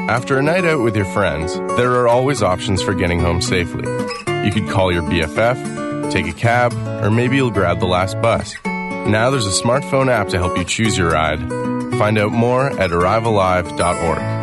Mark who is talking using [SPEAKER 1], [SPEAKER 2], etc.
[SPEAKER 1] After a night out with your friends, there are always options for getting home safely. You could call your BFF, take a cab, or maybe you'll grab the last bus. Now there's a smartphone app to help you choose your ride. Find out more at arrivealive.org.